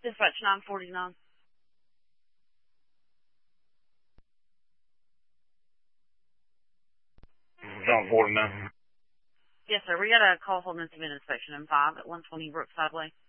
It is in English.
Dispatch 949. 49. Yes, sir. We got a call holding incident inspection in 5 at 120 Brookside Way.